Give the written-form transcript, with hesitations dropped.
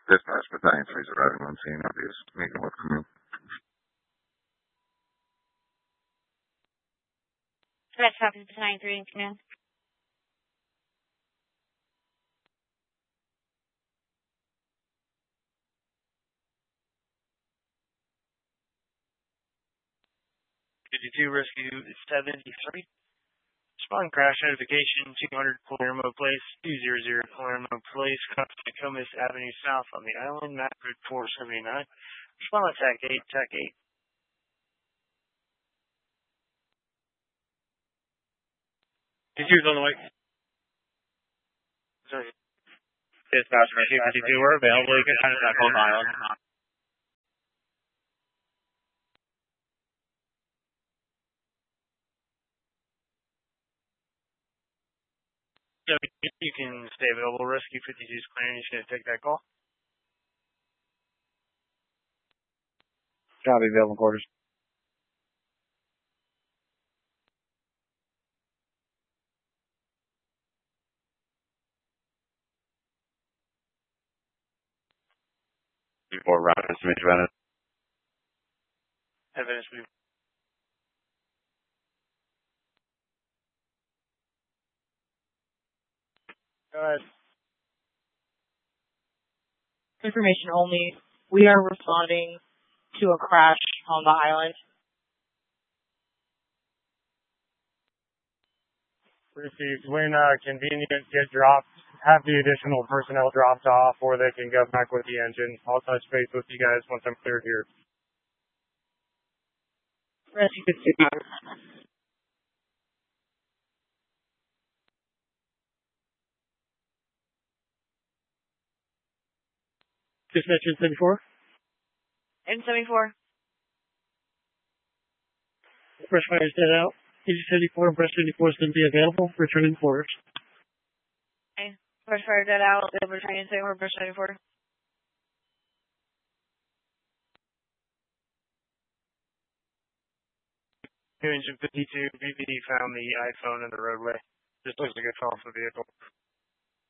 Dispatch Battalion 3 is arriving on scene. I'll be meeting with Camille. Dispatch Office Battalion 3 in command. Rescue 73. Respond crash notification 200 Palermo Place, 200 Palermo Place, Nokomis Avenue South on the island, map grid 479. Respond TAC 8, TAC 8. Did on the way? Sorry. Dispatch Rescue 52, we're available. You can contact both islands. Yeah, you can stay available. Rescue 52 is clearing. You should take that call. Copy, available quarters. Before route estimation, Venice. Venice, we. Go ahead. Information only. We are responding to a crash on the island. Received. When convenient, get dropped, have the additional personnel dropped off, or they can go back with the engine. I'll touch base with you guys once I'm cleared here. Rescue 52. Dispatch N74. N74. Fresh fire is dead out. N74 and Breast 74 is going to be available. Returning quarters. Okay. Fresh fire dead out. Returning N74, Breast 74. Engine 52, BPD found the iPhone in the roadway. Just looks like it fell off the vehicle.